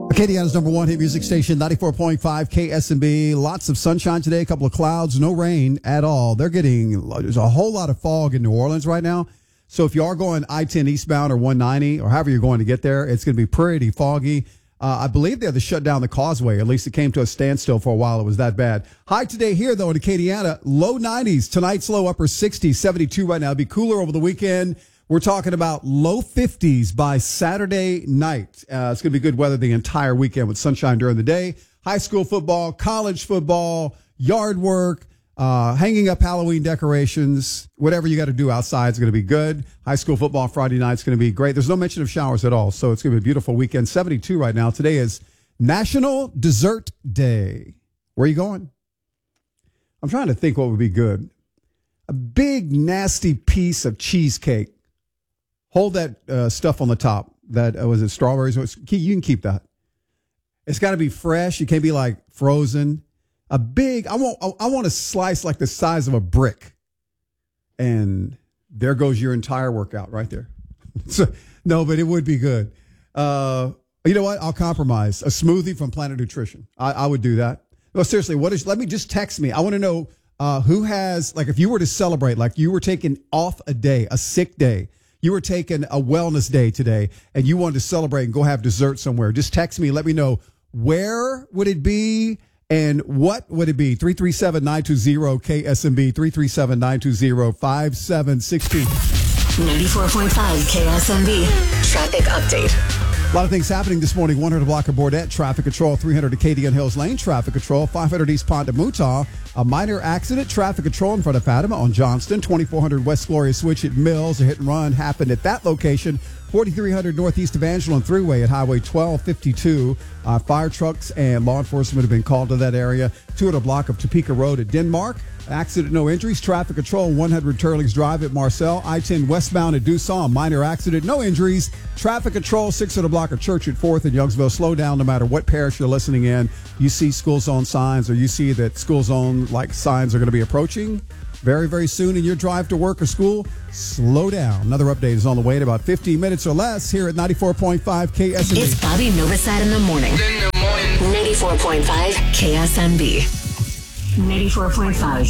Acadiana's number one hit music station, 94.5 KSMB. Lots of sunshine today, a couple of clouds, no rain at all. There's a whole lot of fog in New Orleans right now. So if you are going I-10 eastbound or 190 or however you're going to get there, it's going to be pretty foggy. I believe they had to shut down the causeway. At least it came to a standstill for a while. It was that bad. High today here, though, in Acadiana, low 90s. Tonight's low upper 60s, 72 right now. It'll be cooler over the weekend. We're talking about low 50s by Saturday night. It's going to be good weather the entire weekend with sunshine during the day. High school football, college football, yard work, hanging up Halloween decorations, whatever you got to do outside is going to be good. High school football Friday night is going to be great. There's no mention of showers at all, so it's going to be a beautiful weekend. 72 right now. Today is National Dessert Day. Where are you going? I'm trying to think what would be good. A big, nasty piece of cheesecake. Hold that stuff on the top. That was it strawberries? You can keep that. It's got to be fresh. You can't be like frozen. A big. I want a slice like the size of a brick. And there goes your entire workout right there. So, no, but it would be good. You know what? I'll compromise. A smoothie from Planet Nutrition. I would do that. No, seriously. Let me just text me. I want to know who has, like, if you were to celebrate, like you were taking off a day, a sick day. You were taking a wellness day today and you wanted to celebrate and go have dessert somewhere. Just text me. Let me know where would it be and what would it be. 337-920 KSMB, 337-920-5762. 94.5 KSMB. Traffic update. A lot of things happening this morning. 100 block of Bordette, traffic control. 300 Acadian Hills Lane, traffic control. 500 East Pond to Mutah, a minor accident, traffic control in front of Fatima on Johnston. 2400 West Gloria Switch at Mills, a hit and run happened at that location. 4300 Northeast Evangeline Thruway at Highway 1252. Fire trucks and law enforcement have been called to that area. 200 block of Topeka Road at Denmark. Accident, no injuries. Traffic control, 100 Turlings Drive at Marcel. I-10 westbound at Dusson, minor accident, no injuries. Traffic control, 600 block of Church at 4th in Youngsville. Slow down no matter what parish you're listening in. You see school zone signs or you see that school zone like signs are going to be approaching very, very soon in your drive to work or school. Slow down. Another update is on the way in about 15 minutes or less here at 94.5 KSMB. It's Bobby Novosad in the morning. 94.5 KSMB. 94.5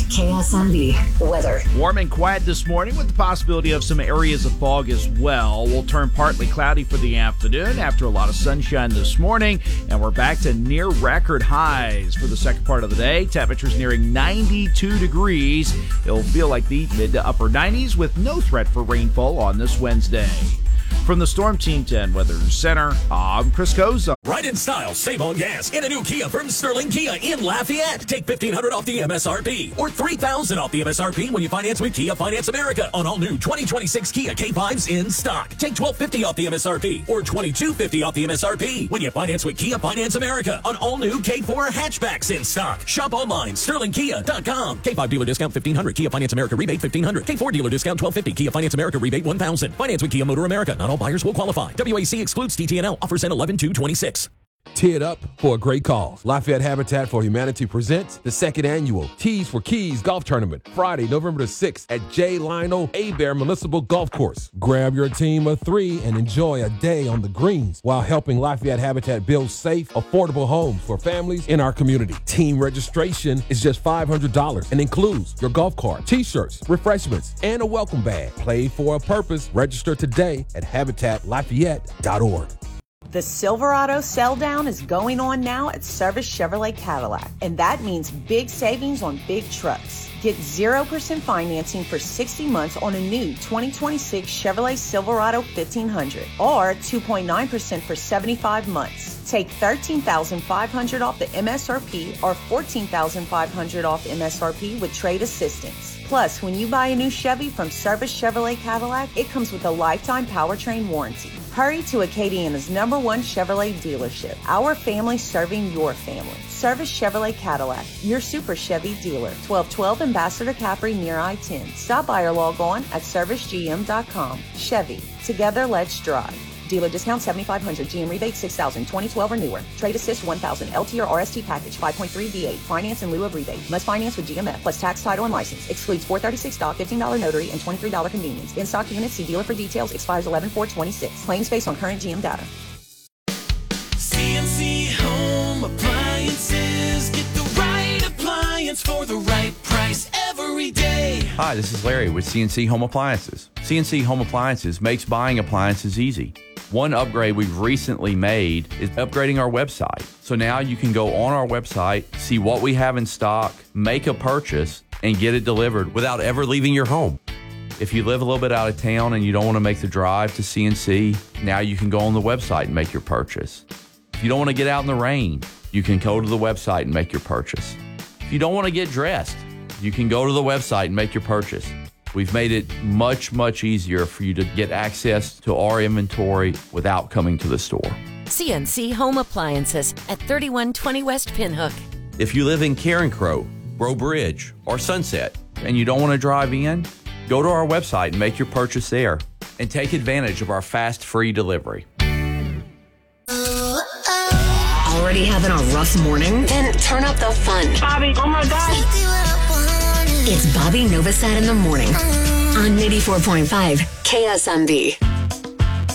KSMB. Weather. Warm and quiet this morning with the possibility of some areas of fog as well. We'll turn partly cloudy for the afternoon after a lot of sunshine this morning. And we're back to near record highs for the second part of the day. Temperatures nearing 92 degrees. It'll feel like the mid to upper 90s with no threat for rainfall on this Wednesday. From the Storm Team 10 Weather Center, I'm Chris Koza. Ride in style, save on gas in a new Kia from Sterling Kia in Lafayette. Take $1,500 off the MSRP or $3,000 off the MSRP when you finance with Kia Finance America on all new 2026 Kia K5s in stock. Take $1,250 off the MSRP or $2,250 off the MSRP when you finance with Kia Finance America on all new K4 hatchbacks in stock. Shop online, sterlingkia.com. K5 dealer discount $1,500. Kia Finance America rebate $1,500. K4 dealer discount $1,250. Kia Finance America rebate $1,000. Finance with Kia Motor America. Not all buyers will qualify. WAC excludes TTNL. Offers end 11/2/26. Tee it up for a great cause. Lafayette Habitat for Humanity presents the second annual Tees for Keys Golf Tournament, Friday, November the 6th at J. Lionel Hebert Municipal Golf Course. Grab your team of 3 and enjoy a day on the greens while helping Lafayette Habitat build safe, affordable homes for families in our community. Team registration is just $500 and includes your golf cart, t-shirts, refreshments, and a welcome bag. Play for a purpose. Register today at habitatlafayette.org. The Silverado sell down is going on now at Service Chevrolet Cadillac, and that means big savings on big trucks. Get 0% financing for 60 months on a new 2026 Chevrolet Silverado 1500 or 2.9% for 75 months. Take $13,500 off the MSRP or $14,500 off MSRP with trade assistance. Plus, when you buy a new Chevy from Service Chevrolet Cadillac, it comes with a lifetime powertrain warranty. Hurry to Acadiana's #1 Chevrolet dealership. Our family serving your family. Service Chevrolet Cadillac, your Super Chevy dealer. 1212 Ambassador Capri near I-10. Stop by or log on at servicegm.com. Chevy, together let's drive. Dealer discount $7,500. GM rebate $6,000. 2012 or newer. Trade assist $1,000. LT or RST package 5.3 V8. Finance in lieu of rebate. Must finance with GMF plus tax, title, and license. Excludes $436 dock, $15 notary, and $23 convenience. In stock units. See dealer for details. Expires 11/4/26. Claims based on current GM data. CNC Home Appliances. Get the right appliance for the right price every day. Hi, this is Larry with CNC Home Appliances. CNC Home Appliances makes buying appliances easy. One upgrade we've recently made is upgrading our website. So now you can go on our website, see what we have in stock, make a purchase, and get it delivered without ever leaving your home. If you live a little bit out of town and you don't want to make the drive to CNC, now you can go on the website and make your purchase. If you don't want to get out in the rain, you can go to the website and make your purchase. If you don't want to get dressed, you can go to the website and make your purchase. We've made it much, much easier for you to get access to our inventory without coming to the store. CNC Home Appliances at 3120 West Pinhook. If you live in Carencro, Breaux Bridge, or Sunset, and you don't want to drive in, go to our website and make your purchase there, and take advantage of our fast, free delivery. Already having a rough morning? Then turn up the fun. Bobby, oh my gosh. It's Bobby Novosad in the morning on 84.5 KSMB.